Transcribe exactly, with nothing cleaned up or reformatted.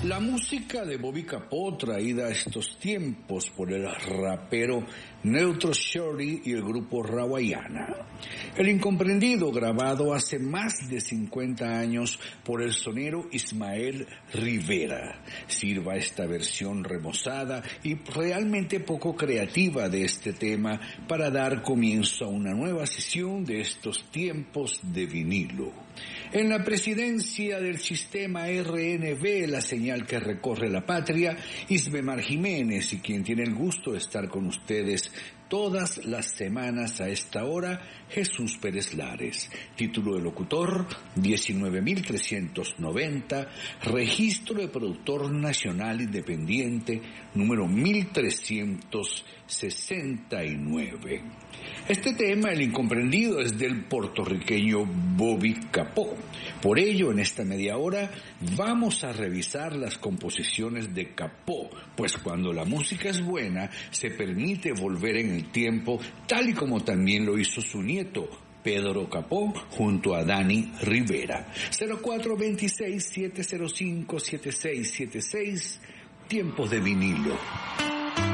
La música de Bobby Capó, traída a estos tiempos por el rapero Neutro Shorty y el grupo Rawayana. El Incomprendido, grabado hace más de cincuenta años por el sonero Ismael Rivera. Sirva esta versión remozada y realmente poco creativa de este tema para dar comienzo a una nueva sesión de estos tiempos de vinilo. En la presidencia del sistema R N B, la señal que recorre la patria, Isbemar Jiménez, y quien tiene el gusto de estar con ustedes todas las semanas a esta hora, Jesús Pérez Lares. Título de locutor, diecinueve mil trescientos noventa, registro de productor nacional independiente, número mil trescientos sesenta y nueve. Este tema, El Incomprendido, es del puertorriqueño Bobby Capó. Por ello, en esta media hora, vamos a revisar las composiciones de Capó, pues cuando la música es buena, se permite volver en el tiempo, tal y como también lo hizo su nieto, Pedro Capó, junto a Dani Rivera. cero cuatro dos seis, siete cero cinco, siete seis siete seis, tiempos de vinilo.